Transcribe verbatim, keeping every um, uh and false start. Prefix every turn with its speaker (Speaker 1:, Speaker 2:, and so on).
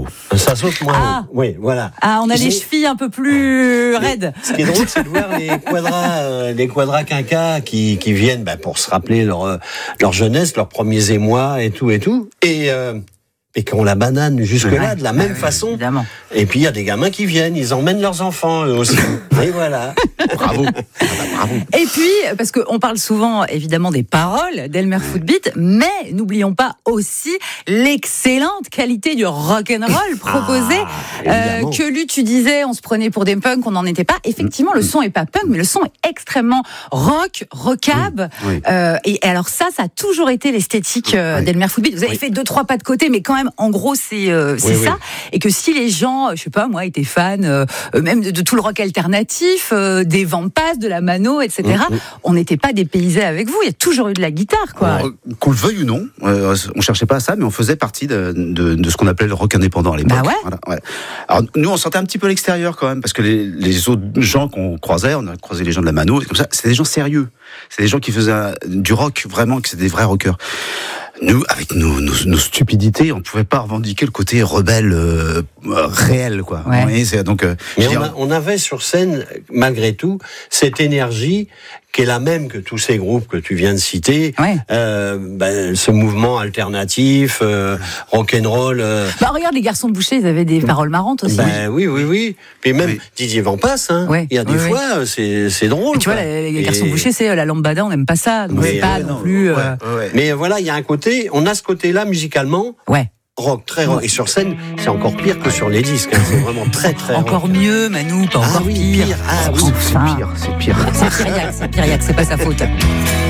Speaker 1: Ça saute moins
Speaker 2: Ah.
Speaker 1: haut. Oui, voilà.
Speaker 2: Ah, on a les
Speaker 1: Mais-
Speaker 2: chevilles un peu plus raides.
Speaker 1: Ce qui est drôle, c'est de voir les quadras, euh, les quadras quinquas qui, qui viennent bah, pour se rappeler leur, euh, leur jeunesse, leurs premiers émois et tout et tout. Et, euh, et qu'on la banane jusque-là
Speaker 2: Ouais.
Speaker 1: de la même
Speaker 2: Ah oui,
Speaker 1: façon.
Speaker 2: évidemment.
Speaker 1: Et puis il y a des gamins qui viennent, ils emmènent leurs enfants eux aussi. Et voilà.
Speaker 3: Bravo. Ah bah, bravo.
Speaker 2: Et puis, parce qu'on parle souvent évidemment des paroles d'Elmer Footbeat, mais n'oublions pas aussi l'excellente qualité du rock'n'roll proposé.
Speaker 1: Ah, évidemment.
Speaker 2: que lui, tu disais, on se prenait pour des punks, on n'en était pas. Effectivement, le son est pas punk, mais le son est extrêmement rock, rockab.
Speaker 3: Oui, oui.
Speaker 2: Euh, et alors ça, ça a toujours été l'esthétique euh,
Speaker 3: Oui.
Speaker 2: d'Elmer Footbeat. Vous avez
Speaker 3: Oui.
Speaker 2: fait deux, trois pas de côté, mais quand même, en gros, c'est euh, c'est
Speaker 1: Oui,
Speaker 2: ça.
Speaker 1: oui.
Speaker 2: Et que si les gens, je sais pas, moi, étaient fans, euh, même de, de tout le rock alternatif, euh, des Vampas, de la Mano, et cetera,
Speaker 1: Mm, mm.
Speaker 2: on n'était pas dépaysés avec vous. Il y a toujours eu de la guitare, quoi.
Speaker 3: Alors, qu'on le veuille ou non, euh, on cherchait pas à ça, mais on faisait partie de, de, de ce qu'on appelait le rock indépendant à l'époque.
Speaker 2: Bah ouais.
Speaker 3: Voilà, ouais. Alors nous, on sentait un petit peu l'extérieur quand même, parce que les, les autres gens qu'on croisait, on a croisé les gens de la Mano, et comme ça, c'était des gens sérieux. C'est des gens qui faisaient un- du rock vraiment, que c'était des vrais rockers. Nous, avec nos, nos, nos stupidités, on pouvait pas revendiquer le côté rebelle euh, euh, réel, quoi.
Speaker 2: Ouais.
Speaker 3: Vous voyez, c'est donc. euh,
Speaker 1: Mais
Speaker 3: je veux
Speaker 1: on,
Speaker 3: dire,
Speaker 1: a- on avait sur scène, malgré tout, cette énergie qui est la même que tous ces groupes que tu viens de citer.
Speaker 2: Ouais.
Speaker 1: Euh, ben, ce mouvement alternatif, euh, rock'n'roll. Euh,
Speaker 2: Bah, regarde, les garçons de Boucher, ils avaient des paroles marrantes aussi.
Speaker 1: ben, oui, oui, oui. Puis même
Speaker 3: Oui.
Speaker 1: Didier Vampas, hein.
Speaker 2: Ouais.
Speaker 1: Il y a des
Speaker 2: Oui, oui.
Speaker 1: fois, euh, c'est, c'est drôle.
Speaker 2: Et tu vois,
Speaker 1: quoi.
Speaker 2: les, les garçons
Speaker 1: Et-
Speaker 2: de Boucher, c'est euh, la lambada, on n'aime pas ça. Donc
Speaker 1: Mais,
Speaker 2: c'est pas
Speaker 1: euh,
Speaker 2: non plus. euh,
Speaker 3: ouais, ouais.
Speaker 1: Mais voilà, il y a un côté, on a ce côté-là musicalement,
Speaker 2: Ouais.
Speaker 1: rock, très rock. Et sur scène, c'est encore pire que sur les disques. hein. C'est vraiment très, très
Speaker 2: Encore
Speaker 1: rock.
Speaker 2: mieux, Manu, pas
Speaker 1: Ah
Speaker 2: encore
Speaker 1: oui,
Speaker 2: pire.
Speaker 1: pire. Ah oui,
Speaker 2: Enfin.
Speaker 3: C'est pire, c'est pire.
Speaker 2: C'est Kyriac, c'est Kyriac, c'est pas sa faute.